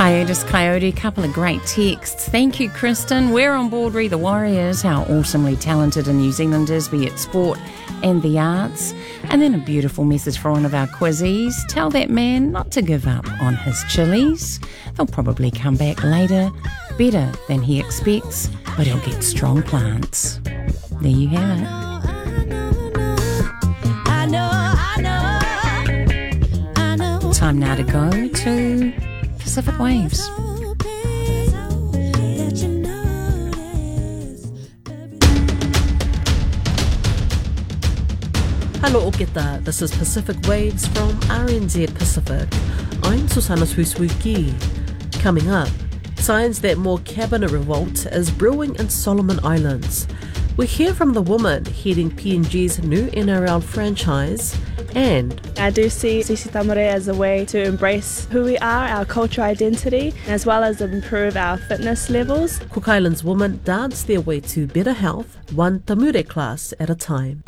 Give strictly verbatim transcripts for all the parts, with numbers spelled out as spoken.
Hiatus Coyote, couple of great texts. Thank you, Kristen. We're on board Re the Warriors, how awesomely talented a New Zealanders, be it sport and the arts. And then a beautiful message for one of our quizzies. Tell that man not to give up on his chilies. They'll probably come back later, better than he expects, but he'll get strong plants. There you have it. I know, I know, I know. Time now to go to Pacific Waves. Hello Oketa, this is Pacific Waves from R N Z Pacific. I'm Susana Suisuiki. Coming up, signs that more cabinet revolt is brewing in Solomon Islands. We hear from the woman heading P N G's new N R L franchise, and I do see Sisi Tamare as a way to embrace who we are, our cultural identity, as well as improve our fitness levels. Cook Islands women dance their way to better health, one tamure class at a time.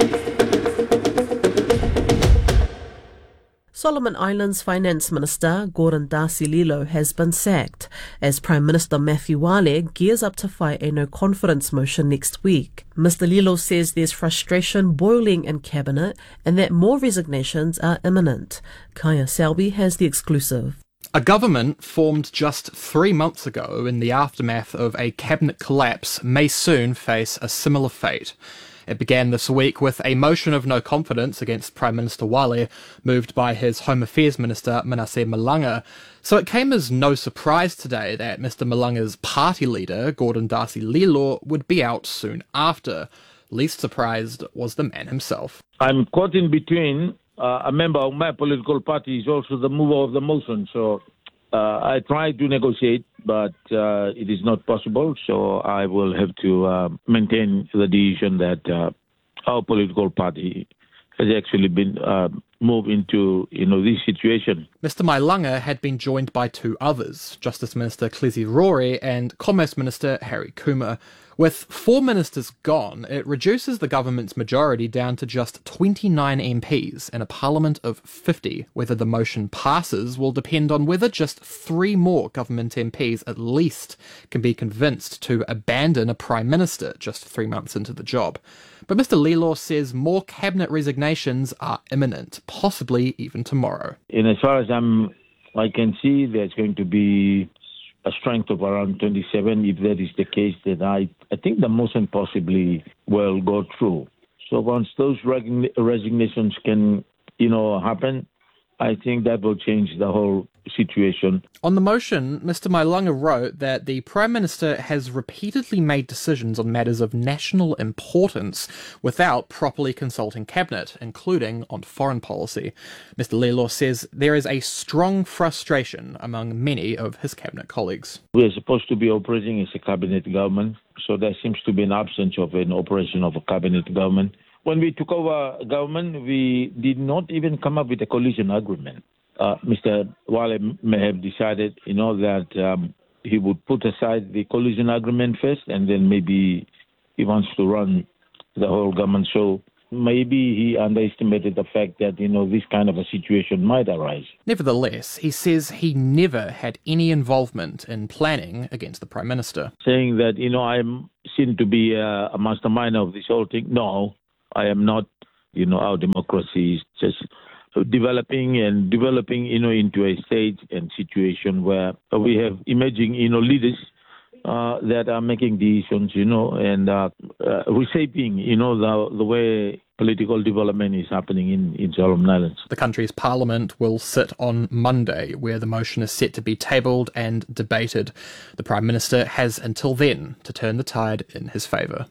Solomon Islands Finance Minister Gordon Darcy Lilo has been sacked as Prime Minister Matthew Wale gears up to fight a no-confidence motion next week. Mister Lilo says there's frustration boiling in Cabinet and that more resignations are imminent. Kaya Selby has the exclusive. A government formed just three months ago in the aftermath of a cabinet collapse may soon face a similar fate. It began this week with a motion of no confidence against Prime Minister Wale, moved by his Home Affairs Minister Manasseh Malanga. So it came as no surprise today that Mister Malanga's party leader, Gordon Darcy Lilo, would be out soon after. Least surprised was the man himself. I'm caught in between. Uh, a member of my political party is also the mover of the motion, so uh, I tried to negotiate, but uh, it is not possible, so I will have to uh, maintain the decision that uh, our political party has actually been uh, moved into, you know, this situation. Mister Mailanga had been joined by two others, Justice Minister Clezi Rory and Commerce Minister Harry Kuma. With four ministers gone, it reduces the government's majority down to just twenty-nine M Ps in a parliament of fifty. Whether the motion passes will depend on whether just three more government M Ps at least can be convinced to abandon a prime minister just three months into the job. But Mister Lilo says more cabinet resignations are imminent, possibly even tomorrow. And as far as I'm, I can see, there's going to be a strength of around twenty-seven. If that is the case, then I, I think the motion possibly will go through. So once those regn- resignations can, you know, happen, I think that will change the whole situation. On the motion, Mister Mailanga wrote that the Prime Minister has repeatedly made decisions on matters of national importance without properly consulting Cabinet, including on foreign policy. Mister Lilo says there is a strong frustration among many of his Cabinet colleagues. We are supposed to be operating as a Cabinet government, so there seems to be an absence of an operation of a Cabinet government. When we took over government, we did not even come up with a coalition agreement. Uh, Mister Wale may have decided, you know, that um, he would put aside the coalition agreement first, and then maybe he wants to run the whole government. So maybe he underestimated the fact that, you know, this kind of a situation might arise. Nevertheless, he says he never had any involvement in planning against the Prime Minister. Saying that, you know, I'm seen to be a, a mastermind of this whole thing. No, I am not. You know, our democracy is just developing and developing, you know, into a stage and situation where we have emerging, you know, leaders uh, that are making decisions, you know, and uh, uh, reshaping, you know, the the way political development is happening in, in Solomon Islands. The country's parliament will sit on Monday, where the motion is set to be tabled and debated. The Prime Minister has until then to turn the tide in his favour.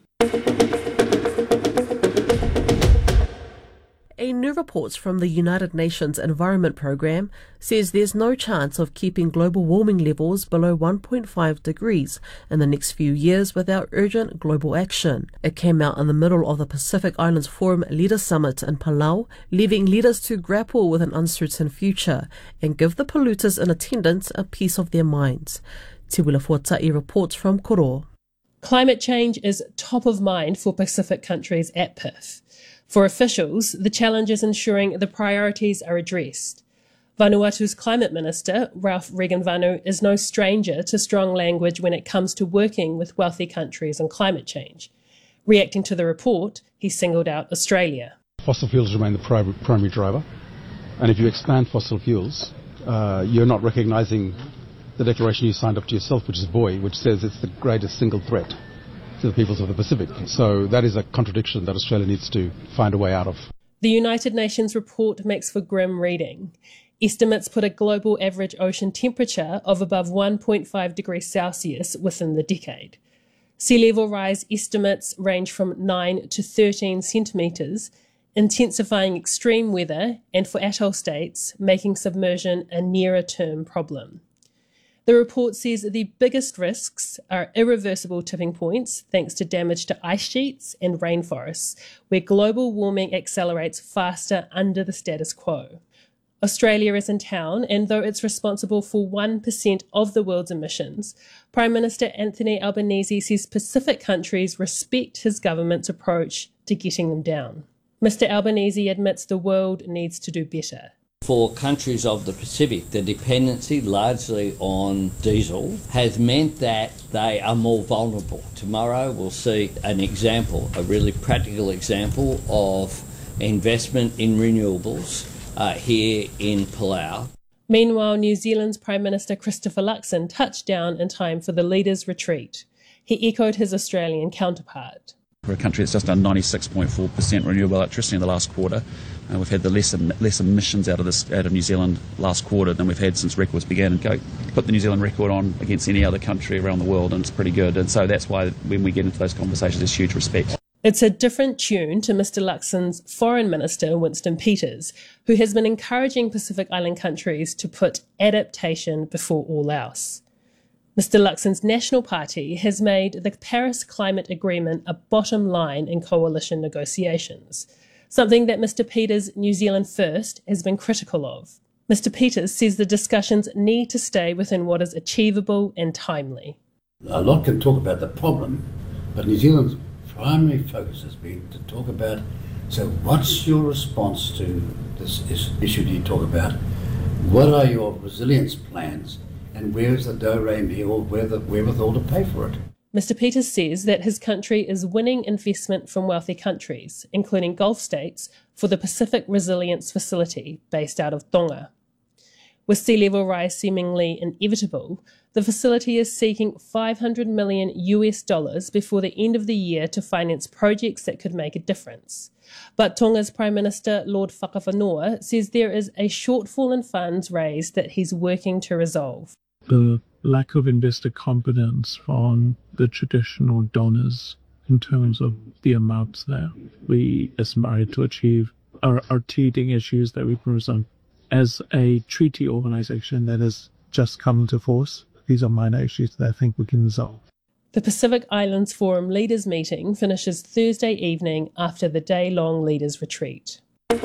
A new report from the United Nations Environment Programme says there's no chance of keeping global warming levels below one point five degrees in the next few years without urgent global action. It came out in the middle of the Pacific Islands Forum Leader Summit in Palau, leaving leaders to grapple with an uncertain future and give the polluters in attendance a piece of their minds. Te Wila Fuatai reports from Koro. Climate change is top of mind for Pacific countries at P I F. For officials, the challenge is ensuring the priorities are addressed. Vanuatu's Climate Minister, Ralph Regenvanu, is no stranger to strong language when it comes to working with wealthy countries on climate change. Reacting to the report, he singled out Australia. Fossil fuels remain the pri- primary driver, and if you expand fossil fuels, uh, you're not recognising the declaration you signed up to yourself, which is B O I, which says it's the greatest single threat to the peoples of the Pacific. So that is a contradiction that Australia needs to find a way out of. The United Nations report makes for grim reading. Estimates put a global average ocean temperature of above one point five degrees Celsius within the decade. Sea level rise estimates range from nine to thirteen centimetres, intensifying extreme weather and, for atoll states, making submersion a nearer-term problem. The report says the biggest risks are irreversible tipping points thanks to damage to ice sheets and rainforests, where global warming accelerates faster under the status quo. Australia is in town, and though it's responsible for one percent of the world's emissions, Prime Minister Anthony Albanese says Pacific countries respect his government's approach to getting them down. Mister Albanese admits the world needs to do better. For countries of the Pacific, the dependency largely on diesel has meant that they are more vulnerable. Tomorrow we'll see an example, a really practical example of investment in renewables uh, here in Palau. Meanwhile, New Zealand's Prime Minister Christopher Luxon touched down in time for the leaders' retreat. He echoed his Australian counterpart. For a country that's just done ninety-six point four percent renewable electricity in the last quarter, uh, we've had the less, less emissions out of this out of New Zealand last quarter than we've had since records began. And go put the New Zealand record on against any other country around the world, and it's pretty good. And so that's why when we get into those conversations, there's huge respect. It's a different tune to Mister Luxon's Foreign Minister, Winston Peters, who has been encouraging Pacific Island countries to put adaptation before all else. Mister Luxon's National Party has made the Paris Climate Agreement a bottom line in coalition negotiations, something that Mister Peters' New Zealand First has been critical of. Mister Peters says the discussions need to stay within what is achievable and timely. A lot can talk about the problem, but New Zealand's primary focus has been to talk about, so what's your response to this issue you talk about? What are your resilience plans? And where's the do-re-mi or where the wherewithal to pay for it? Mister Peters says that his country is winning investment from wealthy countries, including Gulf states, for the Pacific Resilience Facility based out of Tonga. With sea level rise seemingly inevitable, the facility is seeking five hundred million US dollars before the end of the year to finance projects that could make a difference. But Tonga's Prime Minister, Lord Whakawhanaua, says there is a shortfall in funds raised that he's working to resolve. The lack of investor confidence from the traditional donors in terms of the amounts that we aspire to achieve are, are teething issues that we present. As a treaty organization that has just come into force, these are minor issues that I think we can resolve. The Pacific Islands Forum Leaders Meeting finishes Thursday evening after the day-long Leaders Retreat.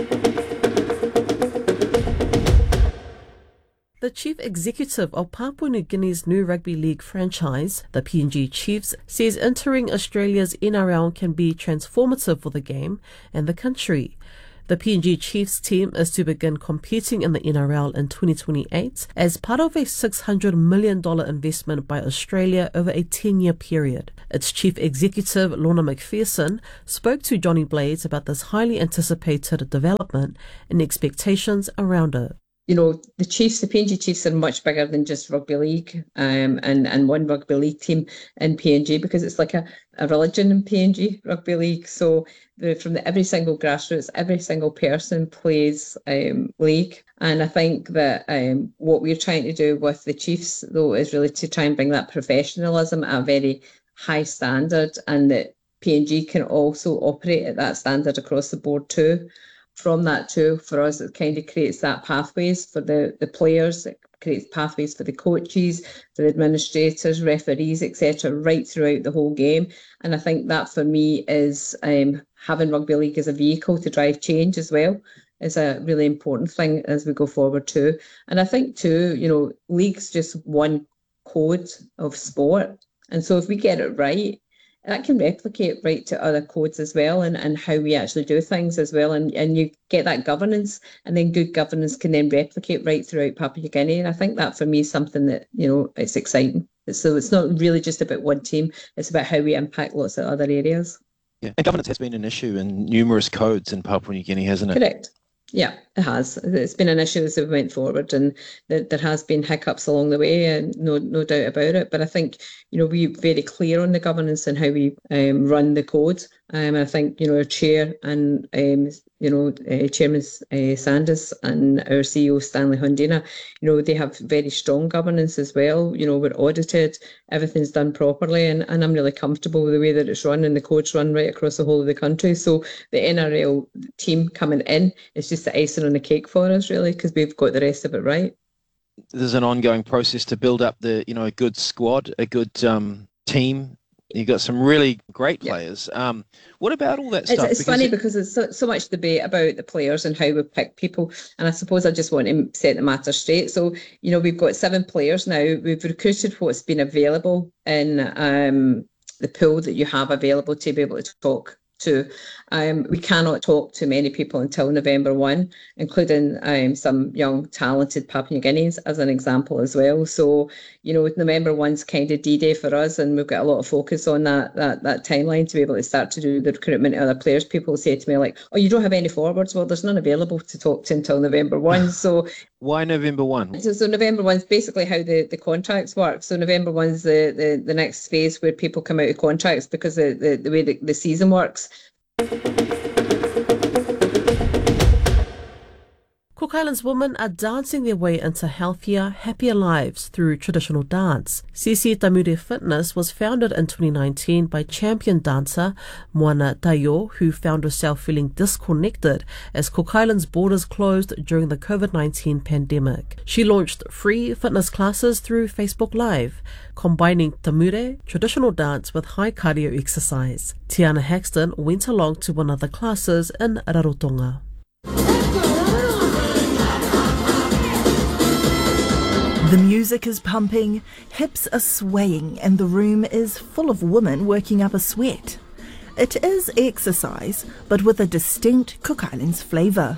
The chief executive of Papua New Guinea's new rugby league franchise, the P N G Chiefs, says entering Australia's N R L can be transformative for the game and the country. The P N G Chiefs team is to begin competing in the N R L in twenty twenty-eight as part of a six hundred million dollars investment by Australia over a ten-year period. Its chief executive, Lorna McPherson, spoke to Johnny Blades about this highly anticipated development and expectations around it. You know, the Chiefs, the P N G Chiefs are much bigger than just rugby league um, and, and one rugby league team in P N G, because it's like a, a religion in P N G rugby league. So the, from the, every single grassroots, every single person plays um, league. And I think that um, what we're trying to do with the Chiefs, though, is really to try and bring that professionalism at a very high standard, and that P N G can also operate at that standard across the board too. From that too, for us, it kind of creates that pathways for the, the players, it creates pathways for the coaches, for the administrators, referees, et cetera, right throughout the whole game. And I think that for me is um, having rugby league as a vehicle to drive change as well is a really important thing as we go forward too. And I think too, you know, league's just one code of sport. And so if we get it right, that can replicate right to other codes as well, and, and how we actually do things as well. And, and you get that governance, and then good governance can then replicate right throughout Papua New Guinea. And I think that for me is something that, you know, it's exciting. So it's not really just about one team, it's about how we impact lots of other areas. Yeah, and governance has been an issue in numerous codes in Papua New Guinea, hasn't it? Correct. Yeah, it has. It's been an issue as we went forward, and there, there has been hiccups along the way, and no no doubt about it. But I think, you know, we're very clear on the governance and how we um, run the code. Um, I think, you know, our chair and, um, you know, uh, Chairman uh, Sanders and our C E O Stanley Hundina, you know, they have very strong governance as well. You know, we're audited, everything's done properly, and, and I'm really comfortable with the way that it's run, and the code's run right across the whole of the country. So the N R L team coming in is just the icing on the cake for us, really, because we've got the rest of it right. There's an ongoing process to build up the, you know, a good squad, a good um, team. You've got some really great players. Yeah. Um, what about all that stuff? It's, it's because funny it... because there's so, so much debate about the players and how we pick people. And I suppose I just want to set the matter straight. So, you know, we've got seven players now. We've recruited what's been available in um, the pool that you have available to be able to talk to. Um, we cannot talk to many people until November first, including um, some young, talented Papua New Guineans as an example as well. So, you know, November first kind of D-Day for us, and we've got a lot of focus on that that that timeline to be able to start to do the recruitment of other players. People say to me like, oh, you don't have any forwards? Well, there's none available to talk to until November first. So why November first? So, so November first is basically how the, the contracts work. So November first is the, the, the next phase where people come out of contracts, because the, the, the way the, the season works. Cook Islands women are dancing their way into healthier, happier lives through traditional dance. Sisi Tamure Fitness was founded in twenty nineteen by champion dancer Moana Tayo, who found herself feeling disconnected as Cook Islands' borders closed during the COVID nineteen pandemic. She launched free fitness classes through Facebook Live, combining Tamure, traditional dance with high cardio exercise. Tiana Haxton went along to one of the classes in Rarotonga. The music is pumping, hips are swaying, and the room is full of women working up a sweat. It is exercise, but with a distinct Cook Islands flavour.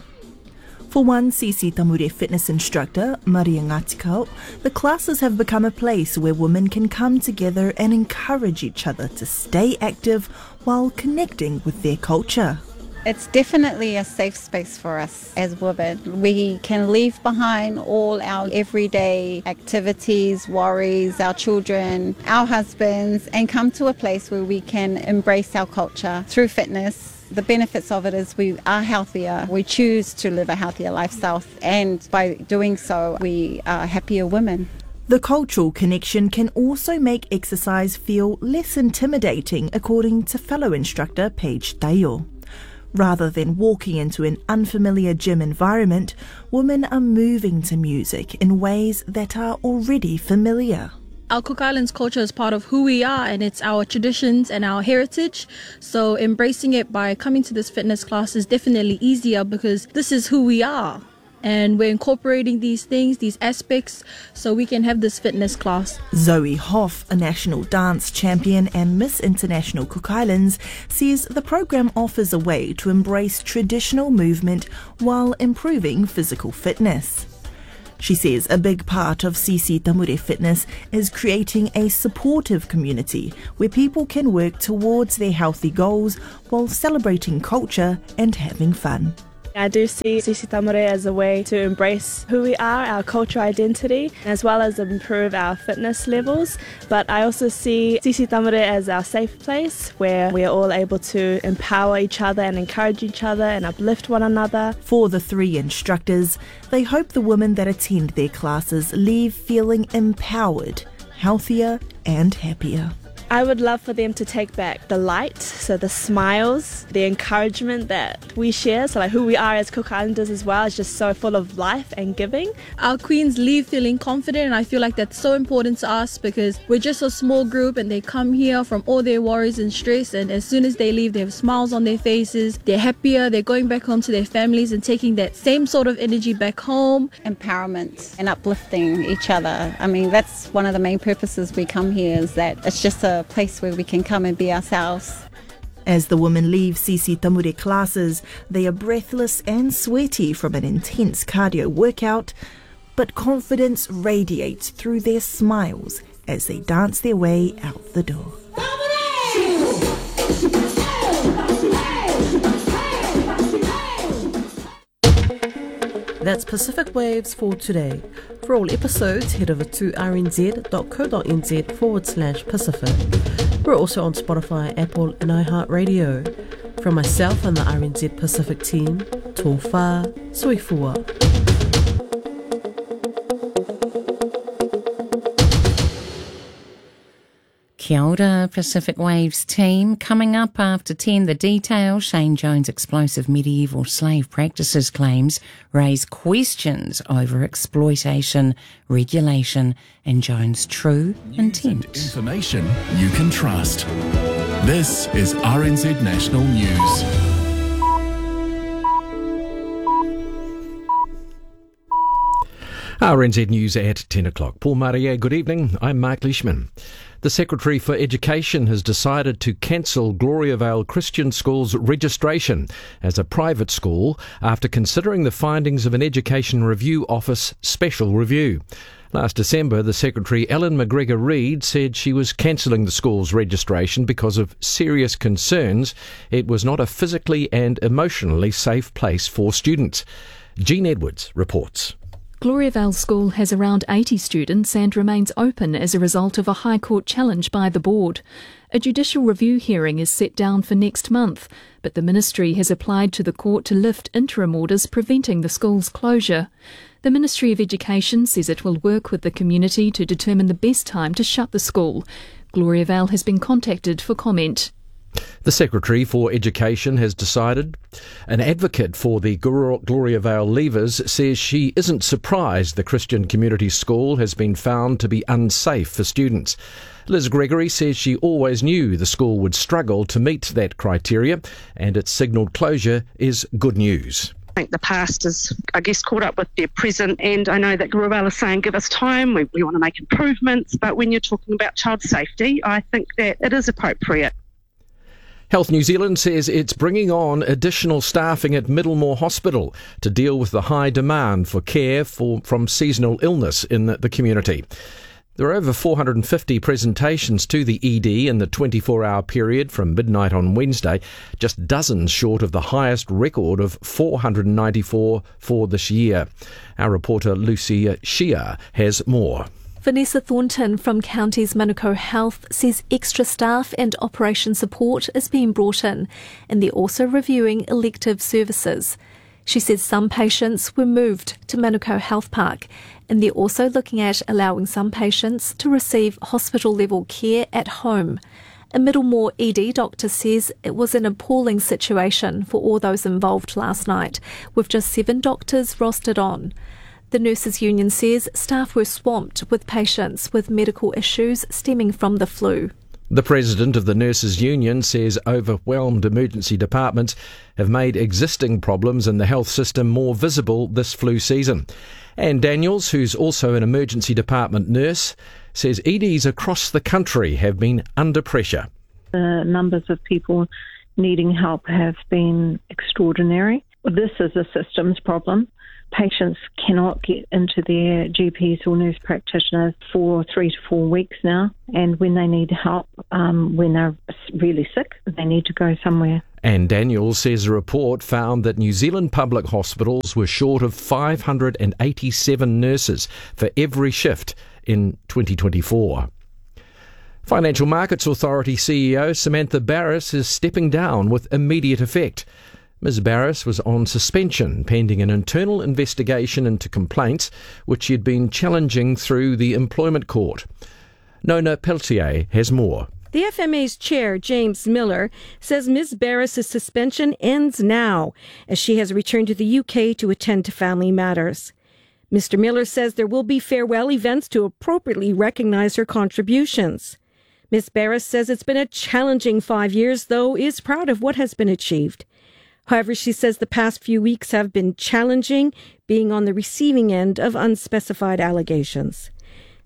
For one Sisi Tamure fitness instructor, Maria Ngatikau, the classes have become a place where women can come together and encourage each other to stay active while connecting with their culture. It's definitely a safe space for us as women. We can leave behind all our everyday activities, worries, our children, our husbands, and come to a place where we can embrace our culture through fitness. The benefits of it is we are healthier. We choose to live a healthier lifestyle, and by doing so, we are happier women. The cultural connection can also make exercise feel less intimidating, according to fellow instructor Paige Tayo. Rather than walking into an unfamiliar gym environment, women are moving to music in ways that are already familiar. Our Cook Islands culture is part of who we are, and it's our traditions and our heritage. So embracing it by coming to this fitness class is definitely easier, because this is who we are. And we're incorporating these things, these aspects, so we can have this fitness class. Zoe Hoff, a national dance champion and Miss International Cook Islands, says the program offers a way to embrace traditional movement while improving physical fitness. She says a big part of Sisi Tamure Fitness is creating a supportive community where people can work towards their healthy goals while celebrating culture and having fun. I do see Sisi Tamure as a way to embrace who we are, our cultural identity, as well as improve our fitness levels. But I also see Sisi Tamure as our safe place where we are all able to empower each other and encourage each other and uplift one another. For the three instructors, they hope the women that attend their classes leave feeling empowered, healthier and happier. I would love for them to take back the light, so the smiles, the encouragement that we share, so like who we are as Cook Islanders as well is just so full of life and giving. Our queens leave feeling confident, and I feel like that's so important to us, because we're just a small group and they come here from all their worries and stress, and as soon as they leave they have smiles on their faces, they're happier, they're going back home to their families and taking that same sort of energy back home. Empowerment and uplifting each other. I mean, that's one of the main purposes we come here, is that it's just a a place where we can come and be ourselves. As the women leave Sisi Tamure classes, they are breathless and sweaty from an intense cardio workout, but confidence radiates through their smiles as they dance their way out the door. That's Pacific Waves for today. For all episodes, head over to rnz.co.nz forward slash Pacific. We're also on Spotify, Apple and iHeartRadio. From myself and the R N Z Pacific team, tō whā, soifua. Kia ora, Pacific Waves team. Coming up after ten, the details. Shane Jones' explosive medieval slave practices claims raise questions over exploitation, regulation and Jones' true intent. Information you can trust. This is R N Z National News. R N Z News at ten o'clock. Paul Maria, good evening. I'm Mark Leishman. The Secretary for Education has decided to cancel Gloriavale Christian School's registration as a private school after considering the findings of an Education Review Office special review. Last December, the Secretary, Ellen McGregor-Reid, said she was cancelling the school's registration because of serious concerns it was not a physically and emotionally safe place for students. Jean Edwards reports. Gloriavale School has around eighty students and remains open as a result of a High Court challenge by the board. A judicial review hearing is set down for next month, but the Ministry has applied to the court to lift interim orders preventing the school's closure. The Ministry of Education says it will work with the community to determine the best time to shut the school. Gloriavale has been contacted for comment. The Secretary for Education has decided. An advocate for the Gloriavale leavers says she isn't surprised the Christian Community School has been found to be unsafe for students. Liz Gregory says she always knew the school would struggle to meet that criteria, and its signalled closure is good news. I think the past is, I guess, caught up with their present, and I know that Gloriavale is saying give us time, we, we want to make improvements, but when you're talking about child safety, I think that it is appropriate. Health New Zealand says it's bringing on additional staffing at Middlemore Hospital to deal with the high demand for care for, from seasonal illness in the, the community. There are over four hundred fifty presentations to the E D in the twenty-four hour period from midnight on Wednesday, just dozens short of the highest record of four hundred ninety-four for this year. Our reporter Lucy Shia has more. Vanessa Thornton from Counties Manukau Health says extra staff and operation support is being brought in, and they're also reviewing elective services. She says some patients were moved to Manukau Health Park, and they're also looking at allowing some patients to receive hospital-level care at home. A Middlemore E D doctor says it was an appalling situation for all those involved last night, with just seven doctors rostered on. The Nurses Union says staff were swamped with patients with medical issues stemming from the flu. The president of the Nurses Union says overwhelmed emergency departments have made existing problems in the health system more visible this flu season. Anne Daniels, who's also an emergency department nurse, says E Ds across the country have been under pressure. The numbers of people needing help have been extraordinary. This is a systems problem. Patients cannot get into their G Ps or nurse practitioners for three to four weeks now, and when they need help, um, when they're really sick, they need to go somewhere. And Daniels says a report found that New Zealand public hospitals were short of five hundred eighty-seven nurses for every shift in twenty twenty-four. Financial Markets Authority C E O Samantha Barris is stepping down with immediate effect. Miz Barris was on suspension pending an internal investigation into complaints which she had been challenging through the Employment Court. Nona Peltier has more. The F M A's chair, James Miller, says Miz Barris's suspension ends now, as she has returned to the U K to attend to family matters. Mister Miller says there will be farewell events to appropriately recognise her contributions. Miz Barris says it's been a challenging five years, though is proud of what has been achieved. However, she says the past few weeks have been challenging, being on the receiving end of unspecified allegations.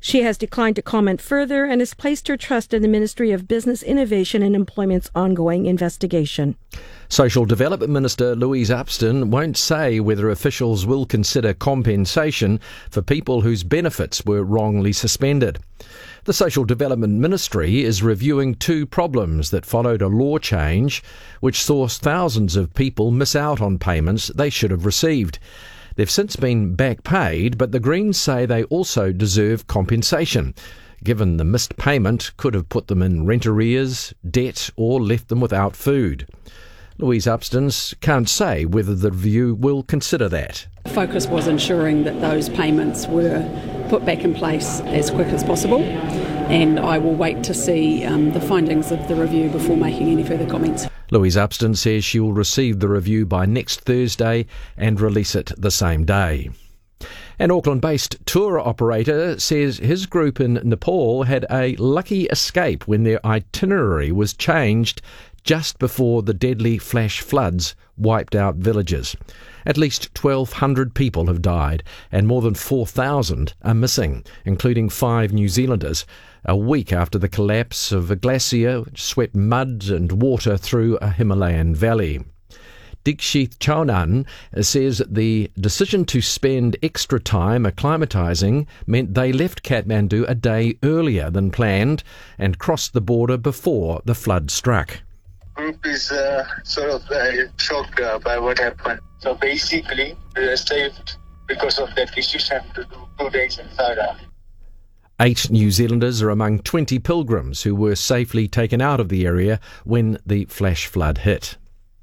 She has declined to comment further and has placed her trust in the Ministry of Business, Innovation and Employment's ongoing investigation. Social Development Minister Louise Upston won't say whether officials will consider compensation for people whose benefits were wrongly suspended. The Social Development Ministry is reviewing two problems that followed a law change which saw thousands of people miss out on payments they should have received. They've since been back paid, but the Greens say they also deserve compensation, given the missed payment could have put them in rent arrears, debt, or left them without food. Louise Upston can't say whether the review will consider that. The focus was ensuring that those payments were put back in place as quick as possible, and I will wait to see um, the findings of the review before making any further comments. Louise Upston says she will receive the review by next Thursday and release it the same day. An Auckland-based tour operator says his group in Nepal had a lucky escape when their itinerary was changed just before the deadly flash floods wiped out villages. At least twelve hundred people have died and more than four thousand are missing, including five New Zealanders, a week after the collapse of a glacier which swept mud and water through a Himalayan valley. Dikshith Chaunan says the decision to spend extra time acclimatising meant they left Kathmandu a day earlier than planned and crossed the border before the flood struck. Group is uh, sort of uh, shocked uh, by what happened. So basically, we were saved because of that decision to do two days in Saura. Eight New Zealanders are among twenty pilgrims who were safely taken out of the area when the flash flood hit.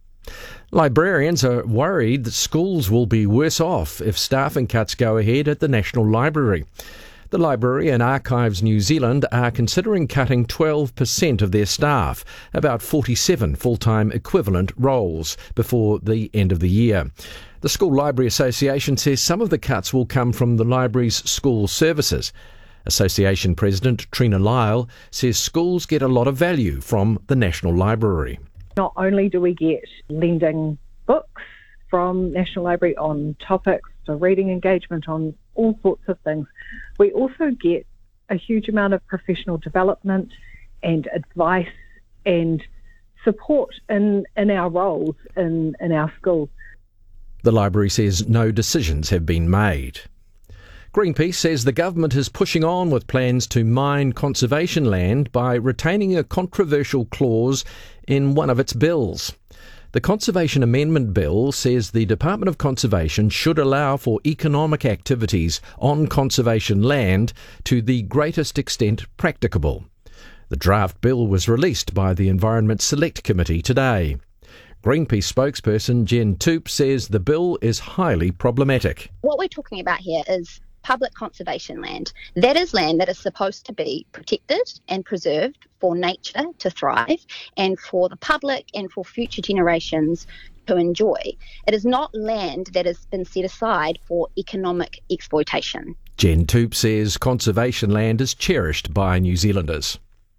Librarians are worried that schools will be worse off if staffing cuts go ahead at the National Library. The Library and Archives New Zealand are considering cutting twelve percent of their staff, about forty-seven full-time equivalent roles, before the end of the year. The School Library Association says some of the cuts will come from the library's school services. Association President Trina Lyle says schools get a lot of value from the National Library. Not only do we get lending books from National Library on topics for reading engagement, on all sorts of things, we also get a huge amount of professional development and advice and support in, in our roles in, in our schools. The library says no decisions have been made. Greenpeace says the government is pushing on with plans to mine conservation land by retaining a controversial clause in one of its bills. The Conservation Amendment Bill says the Department of Conservation should allow for economic activities on conservation land to the greatest extent practicable. The draft bill was released by the Environment Select Committee today. Greenpeace spokesperson Jen Toop says the bill is highly problematic. What we're talking about here is public conservation land. That is land that is supposed to be protected and preserved for nature to thrive and for the public and for future generations to enjoy. It is not land that has been set aside for economic exploitation. Jen Toop says conservation land is cherished by New Zealanders.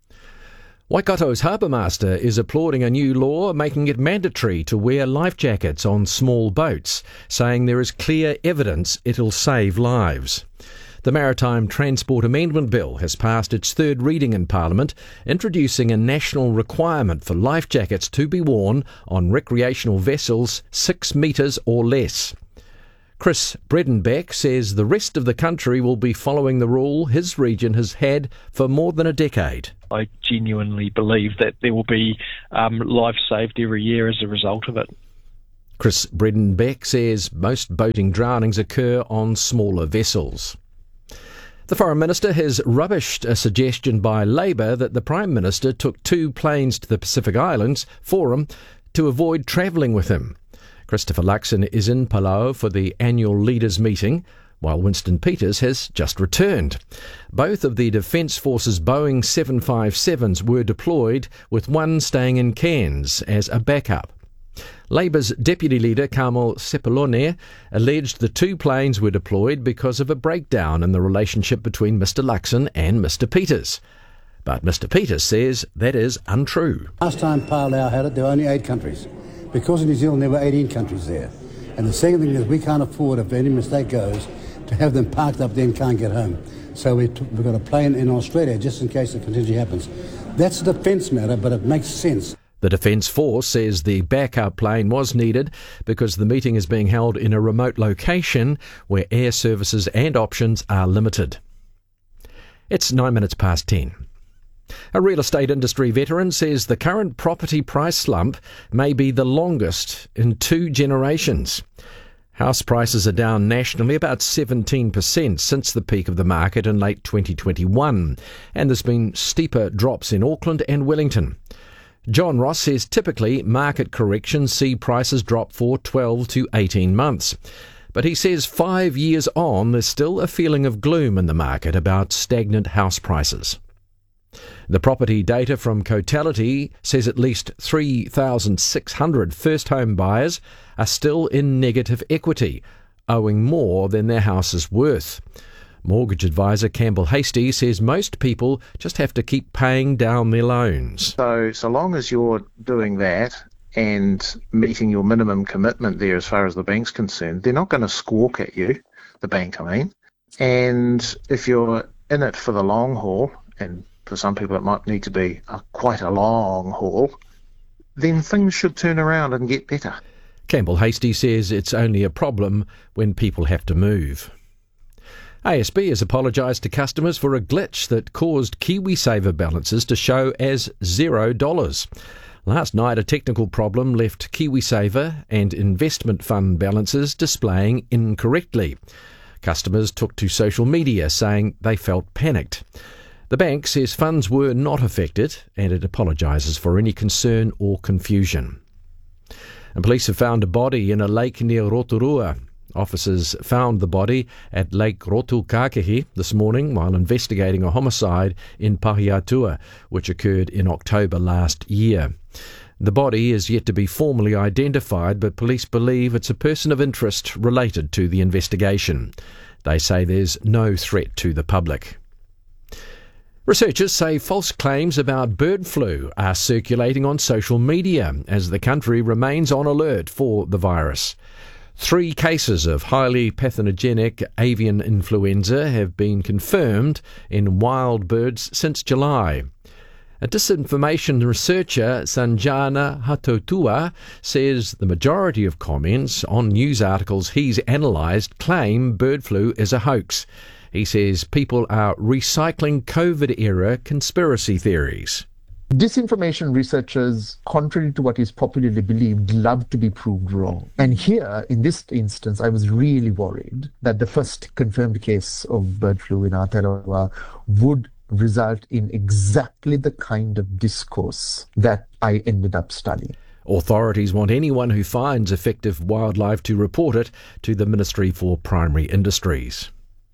Waikato's harbour master is applauding a new law making it mandatory to wear life jackets on small boats, saying there is clear evidence it'll save lives. The Maritime Transport Amendment Bill has passed its third reading in Parliament, introducing a national requirement for life jackets to be worn on recreational vessels six metres or less. Chris Bredenbeck says the rest of the country will be following the rule his region has had for more than a decade. I genuinely believe that there will be um, lives saved every year as a result of it. Chris Bredenbeck says most boating drownings occur on smaller vessels. The Foreign Minister has rubbished a suggestion by Labour that the Prime Minister took two planes to the Pacific Islands for him to avoid travelling with him. Christopher Luxon is in Palau for the annual leaders' meeting, while Winston Peters has just returned. Both of the Defence Force's Boeing seven fifty-sevens were deployed, with one staying in Cairns as a backup. Labour's Deputy Leader Carmel Sepulone alleged the two planes were deployed because of a breakdown in the relationship between Mr Luxon and Mr Peters. But Mr Peters says that is untrue. Last time Palau had it, there were only eight countries. Because in New Zealand there were eighteen countries there. And the second thing is we can't afford, if any mistake goes, to have them parked up there and can't get home. so we t- we've got a plane in Australia just in case a contingency happens. That's a defence matter, but it makes sense. The Defence Force says the backup plane was needed because the meeting is being held in a remote location where air services and options are limited. It's nine minutes past ten. A real estate industry veteran says the current property price slump may be the longest in two generations. House prices are down nationally about seventeen percent since the peak of the market in late twenty twenty-one, and there's been steeper drops in Auckland and Wellington. John Ross says typically market corrections see prices drop for twelve to eighteen months. But he says five years on, there's still a feeling of gloom in the market about stagnant house prices. The property data from Cotality says at least three thousand six hundred first-home buyers are still in negative equity, owing more than their house is worth. Mortgage advisor Campbell Hastie says most people just have to keep paying down their loans. So, so long as you're doing that and meeting your minimum commitment there as far as the bank's concerned, they're not going to squawk at you, the bank I mean. And if you're in it for the long haul, and for some people it might need to be a, quite a long haul, then things should turn around and get better. Campbell Hastie says it's only a problem when people have to move. A S B has apologised to customers for a glitch that caused KiwiSaver balances to show as zero dollars. Last night, a technical problem left KiwiSaver and investment fund balances displaying incorrectly. Customers took to social media saying they felt panicked. The bank says funds were not affected and it apologises for any concern or confusion. And police have found a body in a lake near Rotorua. Officers found the body at Lake Rotu-Kakehi this morning while investigating a homicide in Pahiatua, which occurred in October last year. The body is yet to be formally identified, but police believe it's a person of interest related to the investigation. They say there's no threat to the public. Researchers say false claims about bird flu are circulating on social media as the country remains on alert for the virus. Three cases of highly pathogenic avian influenza have been confirmed in wild birds since July. A disinformation researcher, Sanjana Hatotua, says the majority of comments on news articles he's analysed claim bird flu is a hoax. He says people are recycling COVID-era conspiracy theories. Disinformation researchers, contrary to what is popularly believed, love to be proved wrong. And here, in this instance, I was really worried that the first confirmed case of bird flu in Aotearoa would result in exactly the kind of discourse that I ended up studying. Authorities want anyone who finds effective wildlife to report it to the Ministry for Primary Industries.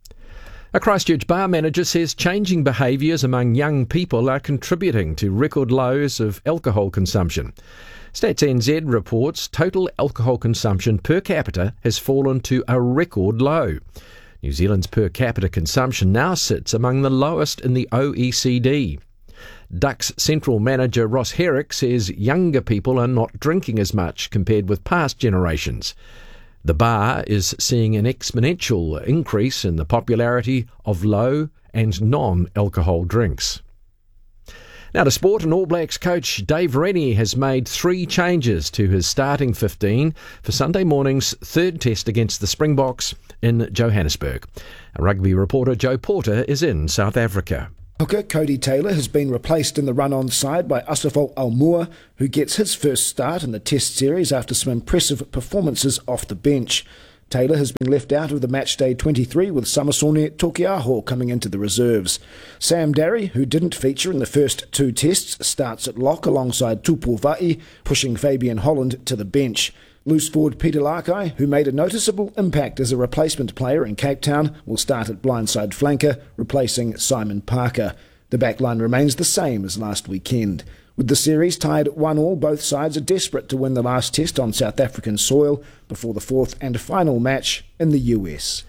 A Christchurch bar manager says changing behaviours among young people are contributing to record lows of alcohol consumption. Stats N Z reports total alcohol consumption per capita has fallen to a record low. New Zealand's per capita consumption now sits among the lowest in the O E C D. Duck's central manager Ross Herrick says younger people are not drinking as much compared with past generations. The bar is seeing an exponential increase in the popularity of low and non-alcohol drinks. Now to sport, and All Blacks coach Dave Rennie has made three changes to his starting fifteen for Sunday morning's third test against the Springboks in Johannesburg. Our rugby reporter Joe Porter is in South Africa. Hooker Cody Taylor has been replaced in the run-on side by Asafo Almua, who gets his first start in the Test series after some impressive performances off the bench. Taylor has been left out of the matchday twenty-three with Samasone Tokiaho coming into the reserves. Sam Darry, who didn't feature in the first two tests, starts at lock alongside Tupu Vai, pushing Fabian Holland to the bench. Loose forward Peter Larkai, who made a noticeable impact as a replacement player in Cape Town, will start at blindside flanker, replacing Simon Parker. The backline remains the same as last weekend. With the series tied at one all, both sides are desperate to win the last test on South African soil before the fourth and final match in the U S.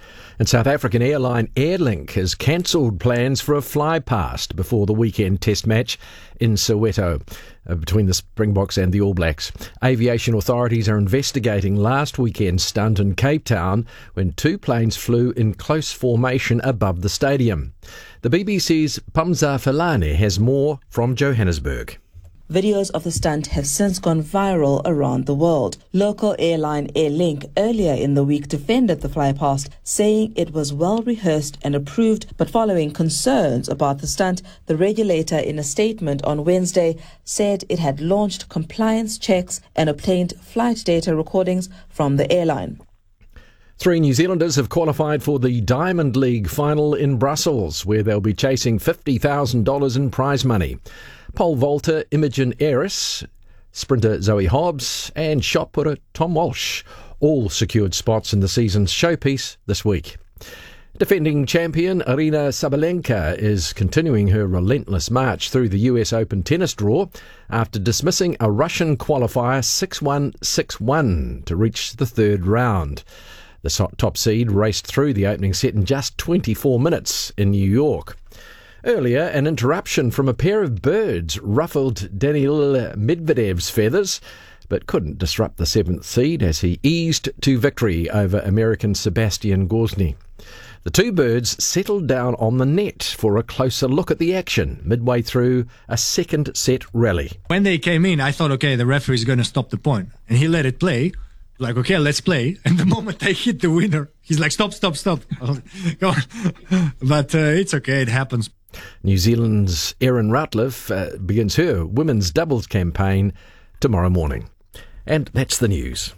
And South African airline Airlink has cancelled plans for a fly past before the weekend test match in Soweto uh, between the Springboks and the All Blacks. Aviation authorities are investigating last weekend's stunt in Cape Town when two planes flew in close formation above the stadium. The B B C's Pamza Felane has more from Johannesburg. Videos of the stunt have since gone viral around the world. Local airline Airlink earlier in the week defended the flypast, saying it was well rehearsed and approved, but following concerns about the stunt, the regulator in a statement on Wednesday said it had launched compliance checks and obtained flight data recordings from the airline. Three New Zealanders have qualified for the Diamond League final in Brussels, where they'll be chasing fifty thousand dollars in prize money. Pole vaulter Imogen Eris, sprinter Zoe Hobbs and shot putter Tom Walsh all secured spots in the season's showpiece this week. Defending champion Aryna Sabalenka is continuing her relentless march through the U S Open tennis draw after dismissing a Russian qualifier six one, six one to reach the third round. The top seed raced through the opening set in just twenty-four minutes in New York. Earlier, an interruption from a pair of birds ruffled Daniil Medvedev's feathers, but couldn't disrupt the seventh seed as he eased to victory over American Sebastian Gosny. The two birds settled down on the net for a closer look at the action midway through a second set rally. When they came in, I thought, okay, the referee's going to stop the point, and he let it play. Like, okay, let's play. And the moment they hit the winner, he's like, stop, stop, stop. Go on. But uh, it's okay, it happens. New Zealand's Erin Routliffe uh, begins her women's doubles campaign tomorrow morning. And that's the news.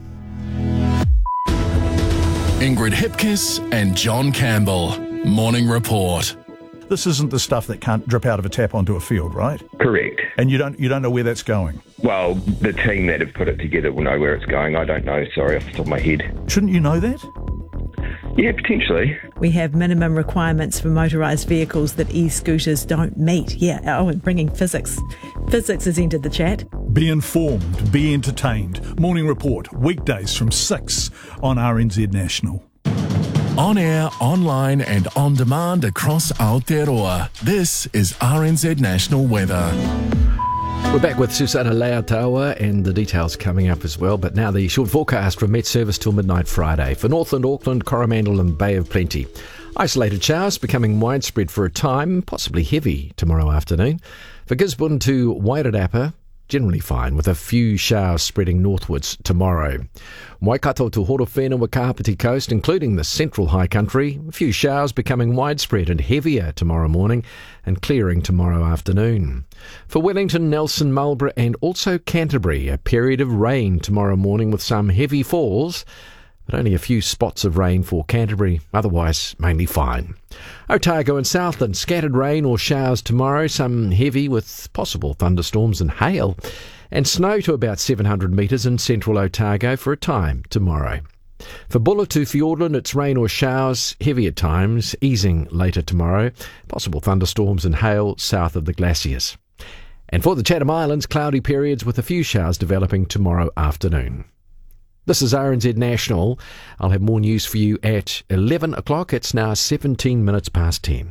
Ingrid Hipkiss and John Campbell. Morning Report. This isn't the stuff that can't drip out of a tap onto a field, right? Correct. And you don't you don't know where that's going? Well, the team that have put it together will know where it's going. I don't know, sorry, off the top of my head. Shouldn't you know that? Yeah, potentially. We have minimum requirements for motorised vehicles that e-scooters don't meet. Yeah, oh, and bringing physics. Physics has entered the chat. Be informed, be entertained. Morning Report, weekdays from six on R N Z National. On air, online and on demand across Aotearoa. This is R N Z National Weather. We're back with Susana Leatawa and the details coming up as well, but now the short forecast from Met Service till midnight Friday. For Northland, Auckland, Coromandel and Bay of Plenty. Isolated showers becoming widespread for a time, possibly heavy tomorrow afternoon. For Gisborne to Wairarapa, generally fine, with a few showers spreading northwards tomorrow. Waikato to Horowhenua, Kapiti Coast, including the central high country, a few showers becoming widespread and heavier tomorrow morning and clearing tomorrow afternoon. For Wellington, Nelson, Marlborough and also Canterbury, a period of rain tomorrow morning with some heavy falls, but only a few spots of rain for Canterbury, otherwise mainly fine. Otago and Southland, scattered rain or showers tomorrow, some heavy with possible thunderstorms and hail, and snow to about seven hundred metres in central Otago for a time tomorrow. For Bulla to Fiordland, it's rain or showers, heavy at times, easing later tomorrow, possible thunderstorms and hail south of the glaciers. And for the Chatham Islands, cloudy periods with a few showers developing tomorrow afternoon. This is R N Z National. I'll have more news for you at eleven o'clock. It's now seventeen minutes past ten.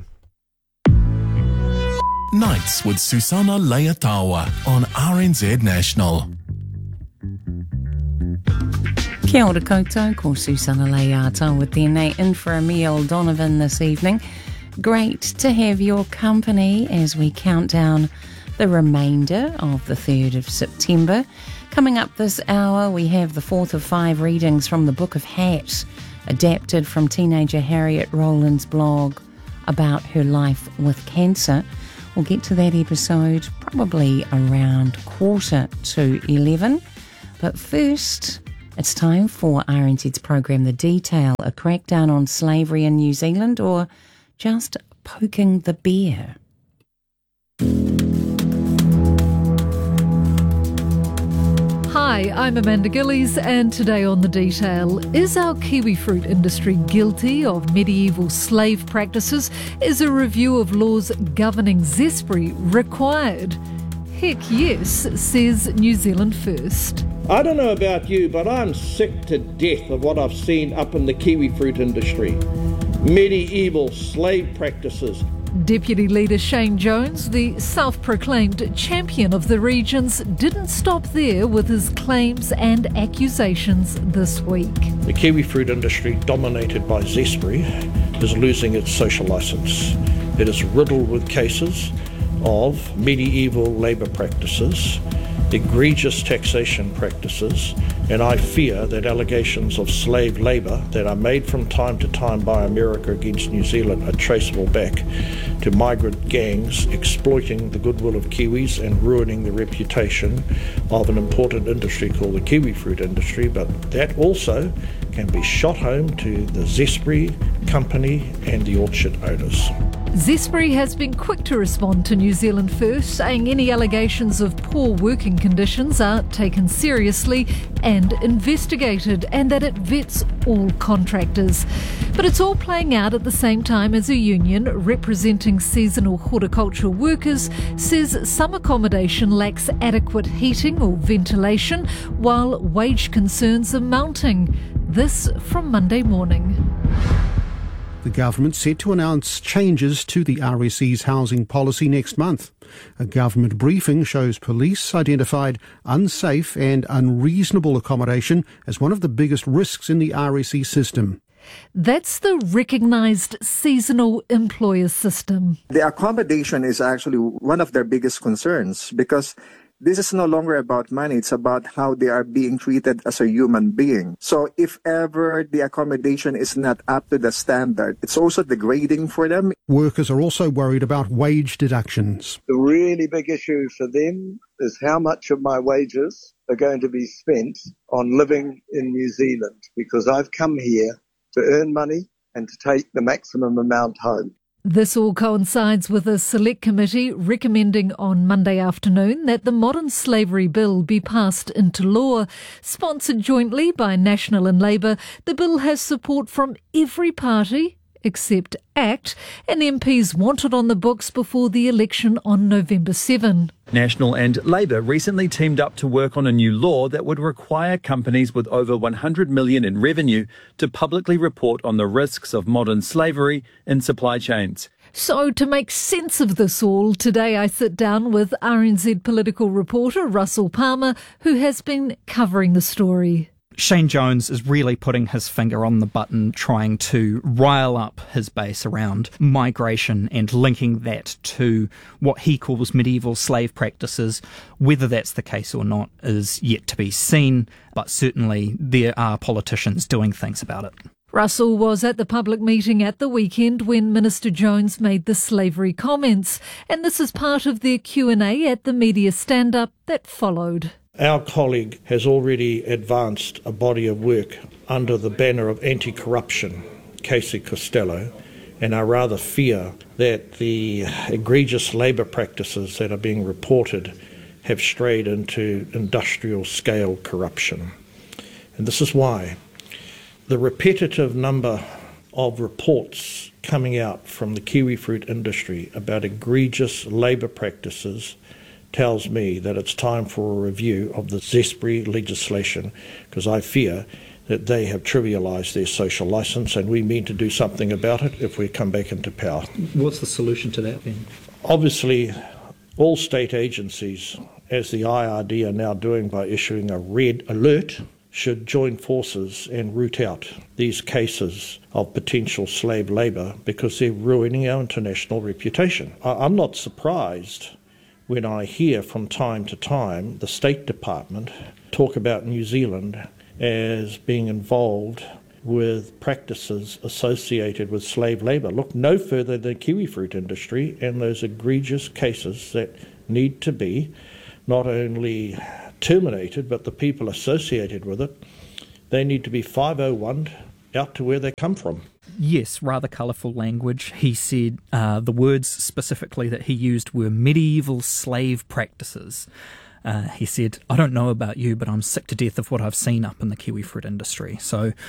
Nights with Susana Leatawa on R N Z National. Kia ora koutou, ko Susana Leatawa with the innate in for Emile Donovan this evening. Great to have your company as we count down the remainder of the third of September. Coming up this hour, we have the fourth of five readings from the Book of Hat, adapted from teenager Harriet Rowland's blog about her life with cancer. We'll get to that episode probably around quarter to eleven. But first, it's time for R N Z's program The Detail, a crackdown on slavery in New Zealand, or just poking the bear. Hi, I'm Amanda Gillies, and today on The Detail, is our kiwi fruit industry guilty of medieval slave practices? Is a review of laws governing zespri required? heck yes, says New Zealand First. I don't know about you, but I'm sick to death of what I've seen up in the kiwi fruit industry. Medieval slave practices. Deputy Leader Shane Jones, the self-proclaimed champion of the regions, didn't stop there with his claims and accusations this week. The kiwi fruit industry, dominated by Zespri, is losing its social licence. It is riddled with cases of medieval labour practices, egregious taxation practices, and I fear that allegations of slave labour that are made from time to time by America against New Zealand are traceable back to migrant gangs exploiting the goodwill of Kiwis and ruining the reputation of an important industry called the kiwi fruit industry, but that also can be shot home to the Zespri company and the orchard owners. Zespri has been quick to respond to New Zealand First, saying any allegations of poor working conditions are taken seriously and investigated, and that it vets all contractors. But it's all playing out at the same time as a union representing seasonal horticultural workers says some accommodation lacks adequate heating or ventilation, while wage concerns are mounting. This from Monday morning. The government set to announce changes to the R S E's housing policy next month. A government briefing shows police identified unsafe and unreasonable accommodation as one of the biggest risks in the R S E system. That's the recognised seasonal employer system. The accommodation is actually one of their biggest concerns because this is no longer about money, it's about how they are being treated as a human being. So if ever the accommodation is not up to the standard, it's also degrading for them. Workers are also worried about wage deductions. The really big issue for them is how much of my wages are going to be spent on living in New Zealand, because I've come here to earn money and to take the maximum amount home. This all coincides with a select committee recommending on Monday afternoon that the Modern Slavery Bill be passed into law. Sponsored jointly by National and Labour, the bill has support from every party except ACT, and M Ps want it on the books before the election on November seventh. National and Labour recently teamed up to work on a new law that would require companies with over one hundred million dollars in revenue to publicly report on the risks of modern slavery in supply chains. So to make sense of this all, today I sit down with R N Z political reporter Russell Palmer, who has been covering the story. Shane Jones is really putting his finger on the button, trying to rile up his base around migration and linking that to what he calls medieval slave practices. Whether that's the case or not is yet to be seen, but certainly there are politicians doing things about it. Russell was at the public meeting at the weekend when Minister Jones made the slavery comments, and this is part of their Q and A at the media stand-up that followed. Our colleague has already advanced a body of work under the banner of anti-corruption, Casey Costello, and I rather fear that the egregious labour practices that are being reported have strayed into industrial-scale corruption. And this is why. The repetitive number of reports coming out from the kiwi fruit industry about egregious labour practices tells me that it's time for a review of the Zespri legislation, because I fear that they have trivialised their social licence, and we mean to do something about it if we come back into power. What's the solution to that then? Obviously, all state agencies, as the I R D are now doing by issuing a red alert, should join forces and root out these cases of potential slave labour, because they're ruining our international reputation. I'm not surprised when I hear from time to time the State Department talk about New Zealand as being involved with practices associated with slave labour. Look no further than the kiwi fruit industry and those egregious cases that need to be not only terminated, but the people associated with it, they need to be five oh one out to where they come from. Yes, rather colourful language. He said uh, the words specifically that he used were medieval slave practices. Uh, he said, I don't know about you, but I'm sick to death of what I've seen up in the kiwi fruit industry. So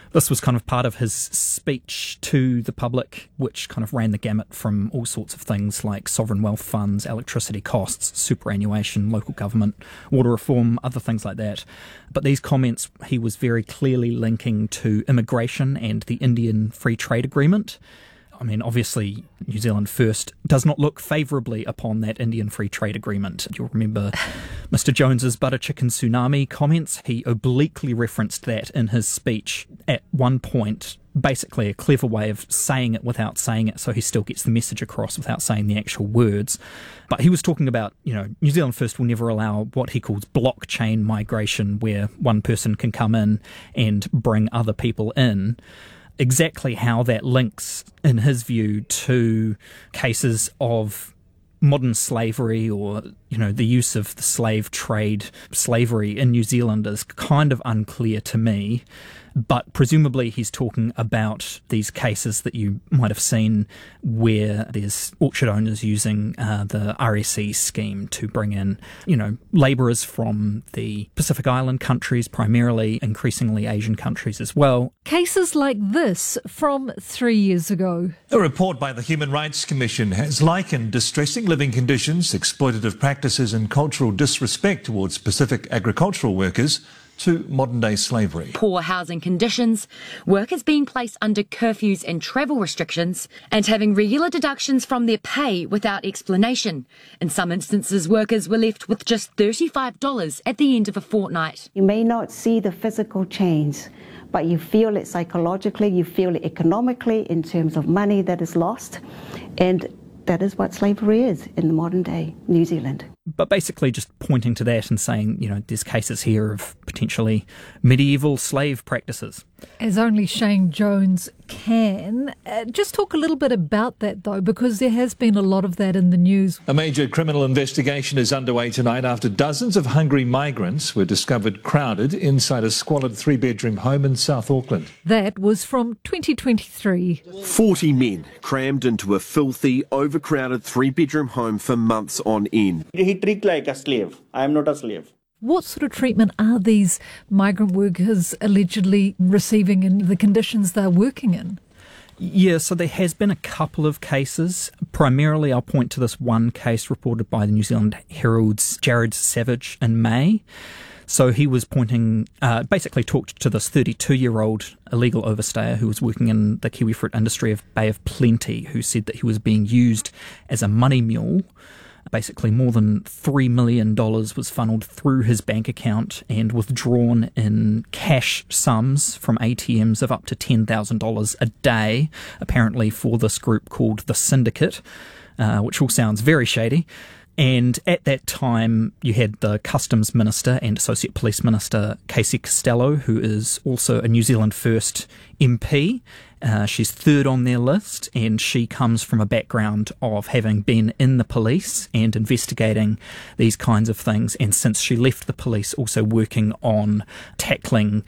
This was kind of part of his speech to the public, which kind of ran the gamut from all sorts of things like sovereign wealth funds, electricity costs, superannuation, local government, water reform, other things like that. But these comments he was very clearly linking to immigration and the Indian Free Trade Agreement. I mean, obviously, New Zealand First does not look favourably upon that Indian Free Trade Agreement. You'll remember Mister Jones's butter chicken tsunami comments. He obliquely referenced that in his speech at one point, basically a clever way of saying it without saying it, so he still gets the message across without saying the actual words. But he was talking about, you know, New Zealand First will never allow what he calls blockchain migration, where one person can come in and bring other people in. Exactly how that links, in his view, to cases of modern slavery or, you know, the use of the slave trade, slavery in New Zealand is kind of unclear to me. But presumably he's talking about these cases that you might have seen where there's orchard owners using uh, the R S E scheme to bring in, you know, labourers from the Pacific Island countries, primarily, increasingly Asian countries as well. Cases like this from three years ago. A report by the Human Rights Commission has likened distressing living conditions, exploitative practices and cultural disrespect towards Pacific agricultural workers to modern-day slavery. Poor housing conditions, workers being placed under curfews and travel restrictions, and having regular deductions from their pay without explanation. In some instances, workers were left with just thirty-five dollars at the end of a fortnight. You may not see the physical change, but you feel it psychologically, you feel it economically in terms of money that is lost, and that is what slavery is in the modern day New Zealand. But basically just pointing to that and saying, you know, there's cases here of potentially medieval slave practices. As only Shane Jones can. Uh, just talk a little bit about that, though, because there has been a lot of that in the news. A major criminal investigation is underway tonight after dozens of hungry migrants were discovered crowded inside a squalid three-bedroom home in South Auckland. That was from twenty twenty-three. forty men crammed into a filthy, overcrowded three-bedroom home for months on end. He treated like a slave. I am not a slave. What sort of treatment are these migrant workers allegedly receiving in the conditions they're working in? Yeah, so there has been a couple of cases. Primarily, I'll point to this one case reported by the New Zealand Herald's Jared Savage in May. So he was pointing, uh, basically talked to this thirty-two-year-old illegal overstayer who was working in the kiwi fruit industry of Bay of Plenty, who said that he was being used as a money mule. Basically, more than three million dollars was funneled through his bank account and withdrawn in cash sums from A T Ms of up to ten thousand dollars a day, apparently for this group called the Syndicate, uh, which all sounds very shady. And at that time, you had the Customs Minister and Associate Police Minister, Casey Costello, who is also a New Zealand First M P. Uh, she's third on their list, and she comes from a background of having been in the police and investigating these kinds of things, and since she left the police, also working on tackling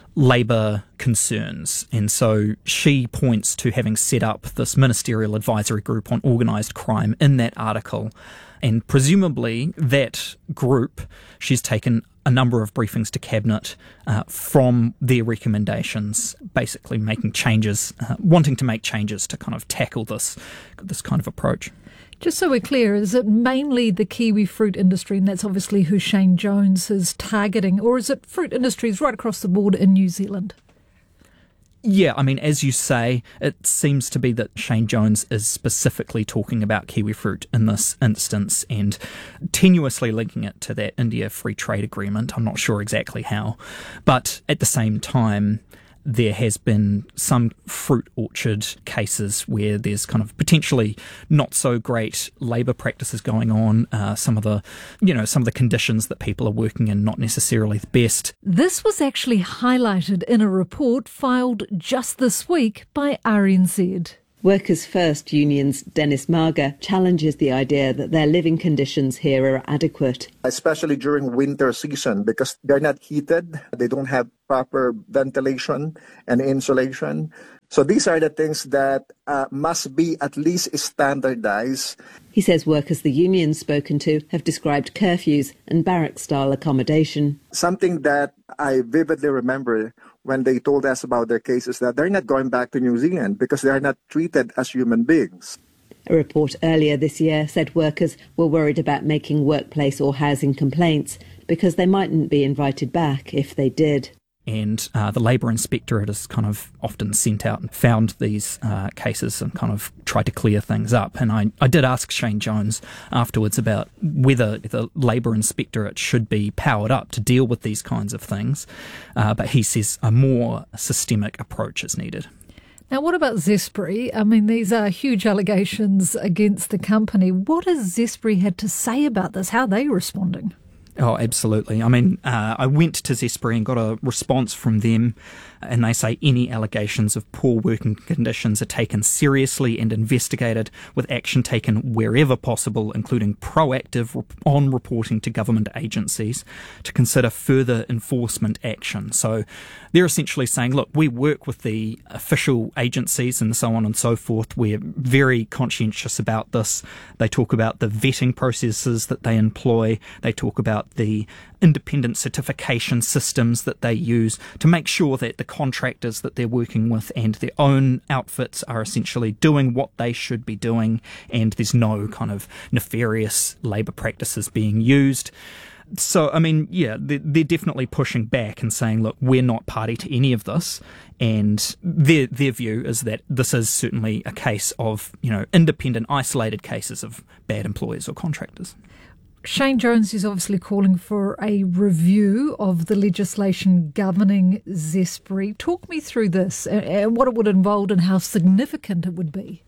labour concerns. And so she points to having set up this ministerial advisory group on organised crime in that article. And presumably that group, she's taken a number of briefings to Cabinet uh, from their recommendations, basically making changes, uh, wanting to make changes to kind of tackle this, this kind of approach. Just so we're clear, is it mainly the kiwi fruit industry, and that's obviously who Shane Jones is targeting, or is it fruit industries right across the board in New Zealand? Yeah, I mean, as you say, it seems to be that Shane Jones is specifically talking about kiwi fruit in this instance and tenuously linking it to that India Free Trade Agreement. I'm not sure exactly how. But at the same time, there has been some fruit orchard cases where there's kind of potentially not so great labour practices going on. Uh, some of the, you know, some of the conditions that people are working in not necessarily the best. This was actually highlighted in a report filed just this week by R N Z. Workers' First Union's Dennis Marga challenges the idea that their living conditions here are adequate. Especially during winter season, because they're not heated, they don't have proper ventilation and insulation. So these are the things that uh, must be at least standardized. He says workers the union's spoken to have described curfews and barrack-style accommodation. Something that I vividly remember when they told us about their cases that they're not going back to New Zealand because they're not treated as human beings. A report earlier this year said workers were worried about making workplace or housing complaints because they mightn't be invited back if they did. And uh, the Labour Inspectorate has kind of often sent out and found these uh, cases and kind of tried to clear things up. And I, I did ask Shane Jones afterwards about whether the Labour Inspectorate should be powered up to deal with these kinds of things. Uh, but he says a more systemic approach is needed. Now, what about Zespri? I mean, these are huge allegations against the company. What has Zespri had to say about this? How are they responding? Oh, absolutely. I mean, uh, I went to Zespri and got a response from them, and they say any allegations of poor working conditions are taken seriously and investigated, with action taken wherever possible, including proactive on reporting to government agencies to consider further enforcement action. So they're essentially saying, look, we work with the official agencies and so on and so forth. We're very conscientious about this. They talk about the vetting processes that they employ. They talk about the independent certification systems that they use to make sure that the contractors that they're working with and their own outfits are essentially doing what they should be doing, and there's no kind of nefarious labour practices being used. So, I mean, yeah, they're, they're definitely pushing back and saying, look, we're not party to any of this. And their their view is that this is certainly a case of, you know, independent, isolated cases of bad employers or contractors. Shane Jones is obviously calling for a review of the legislation governing Zespri. Talk me through this and what it would involve and how significant it would be.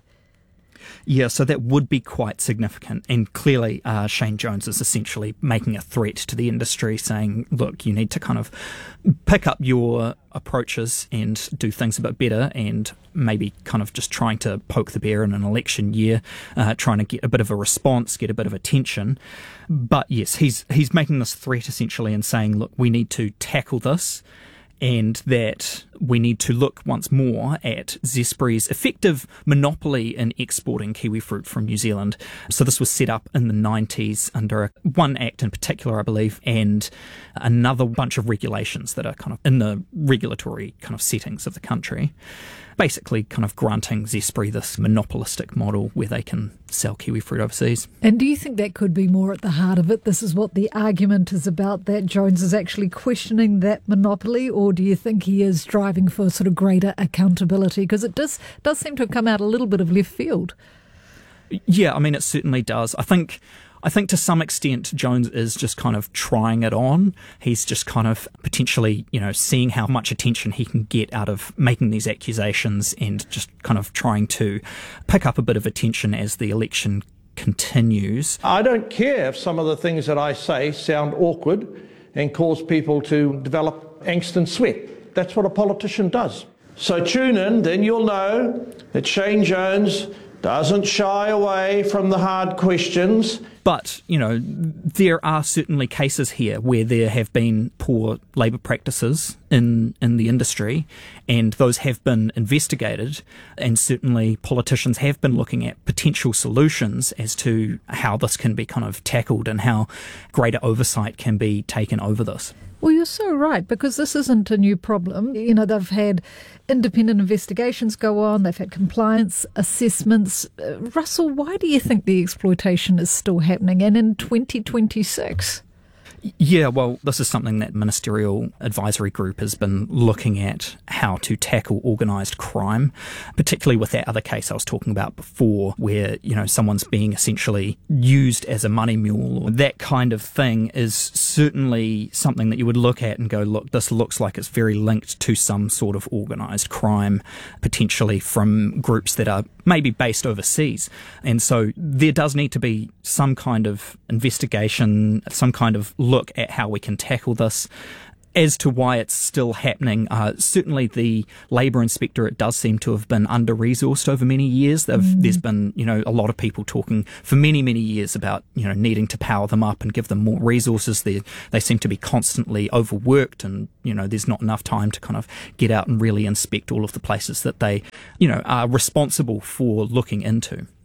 Yeah, so that would be quite significant. And clearly, uh, Shane Jones is essentially making a threat to the industry, saying, look, you need to kind of pick up your approaches and do things a bit better, and maybe kind of just trying to poke the bear in an election year, uh, trying to get a bit of a response, get a bit of attention. But yes, he's he's making this threat essentially and saying, look, we need to tackle this, and that we need to look once more at Zespri's effective monopoly in exporting kiwi fruit from New Zealand. So this was set up in the nineties under one act in particular, I believe, and another bunch of regulations that are kind of in the regulatory kind of settings of the country, basically kind of granting Zespri this monopolistic model where they can sell kiwi fruit overseas. And do you think that could be more at the heart of it? This is what the argument is about, that Jones is actually questioning that monopoly, or do you think he is driving for sort of greater accountability? Because it does, does seem to have come out a little bit of left field. Yeah, I mean, it certainly does. I think... I think to some extent Jones is just kind of trying it on. He's just kind of potentially, you know, seeing how much attention he can get out of making these accusations and just kind of trying to pick up a bit of attention as the election continues. I don't care if some of the things that I say sound awkward and cause people to develop angst and sweat. That's what a politician does. So tune in, then you'll know that Shane Jones doesn't shy away from the hard questions. But, you know, there are certainly cases here where there have been poor labour practices in, in the industry, and those have been investigated, and certainly politicians have been looking at potential solutions as to how this can be kind of tackled and how greater oversight can be taken over this. Well, you're so right, because this isn't a new problem. You know, they've had independent investigations go on, they've had compliance assessments. Uh, Russell, why do you think the exploitation is still happening, and in twenty twenty-six? Yeah, well, this is something that Ministerial Advisory Group has been looking at, how to tackle organised crime, particularly with that other case I was talking about before, where, you know, someone's being essentially used as a money mule. That kind of thing is certainly something that you would look at and go, look, this looks like it's very linked to some sort of organised crime, potentially from groups that are maybe based overseas. And so there does need to be some kind of investigation, some kind of look at how we can tackle this. As to why it's still happening, uh, certainly the Labour Inspectorate does seem to have been under-resourced over many years. Mm. There's been, you know, a lot of people talking for many, many years about, you know, needing to power them up and give them more resources. They they seem to be constantly overworked, and, you know, there's not enough time to kind of get out and really inspect all of the places that they, you know, are responsible for looking into.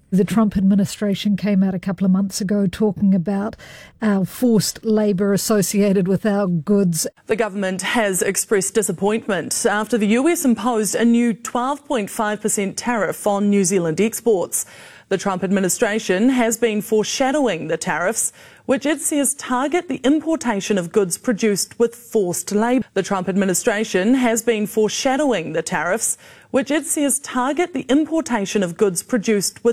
The Trump administration came out a couple of months ago talking about our forced labour associated with our goods. The government has expressed disappointment after the U S imposed a new twelve point five percent tariff on New Zealand exports. The Trump administration has been foreshadowing the tariffs, which it says target the importation of goods produced with forced labour. The Trump administration has been foreshadowing the tariffs, which it says target the importation of goods produced with